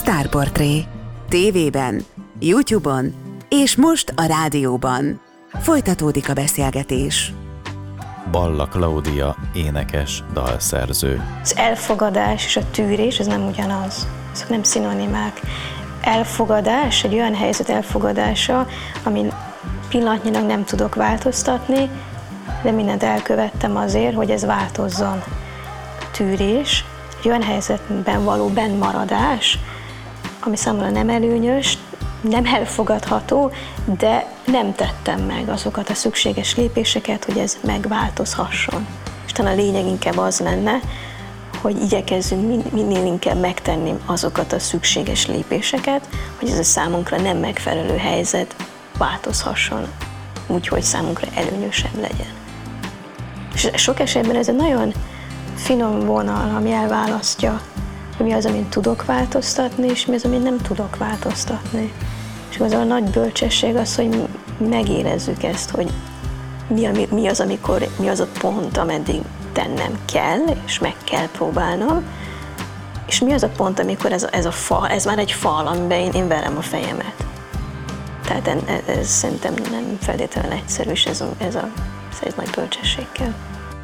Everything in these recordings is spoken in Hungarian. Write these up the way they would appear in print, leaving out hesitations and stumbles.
Sztárportré. TV-ben, YouTube-on és most a rádióban. Folytatódik a beszélgetés. Balla Klaudia, énekes, dalszerző. Az elfogadás és a tűrés, ez nem ugyanaz. Ezek nem szinonimák. Elfogadás, egy olyan helyzet elfogadása, amin pillanatnyilag nem tudok változtatni, de mindent elkövettem azért, hogy ez változzon. Tűrés, egy olyan helyzetben való bennmaradás, ami számomra nem előnyös, nem elfogadható, de nem tettem meg azokat a szükséges lépéseket, hogy ez megváltozhasson. És talán a lényeg inkább az lenne, hogy igyekezzünk minél inkább megtenni azokat a szükséges lépéseket, hogy ez a számunkra nem megfelelő helyzet változhasson, úgyhogy számunkra előnyösebb legyen. És sok esetben ez egy nagyon finom vonal, ami elválasztja, hogy mi az, amit tudok változtatni, és mi az, amit nem tudok változtatni. És az a nagy bölcsesség az, hogy megérezzük ezt, hogy mi az a pont, ameddig tennem kell, és meg kell próbálnom, és mi az a pont, amikor ez a fal, ez már egy fal, amiben én verem a fejemet. Tehát ez szerintem nem feltétlenül egyszerű, és ez nagy bölcsesség kell.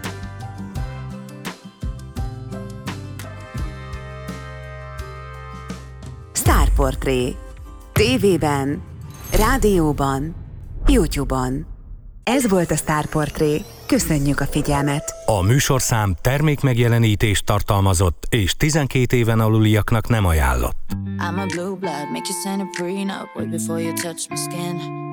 Sztárportré. TV-ben, rádióban, YouTube-on. Ez volt a Sztárportré. Köszönjük a figyelmet! A műsorszám termékmegjelenítést tartalmazott és 12 éven aluliaknak nem ajánlott. I'm a blue blood, make you sign a prenup way before you touch my skin.